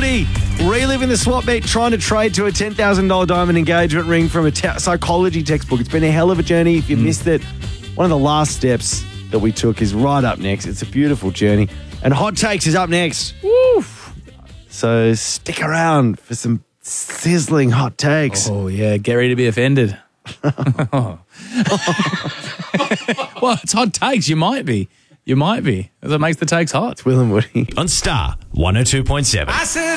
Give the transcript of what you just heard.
Woody, reliving the swap meet, trying to trade to a $10,000 diamond engagement ring from a psychology textbook. It's been a hell of a journey. If you missed it, one of the last steps that we took is right up next. It's a beautiful journey. And Hot Takes is up next. Woo! So stick around for some sizzling hot takes. Oh, yeah. Get ready to be offended. Well, it's hot takes. You might be. That makes the takes hot. It's Will and Woody. On Star 102.7.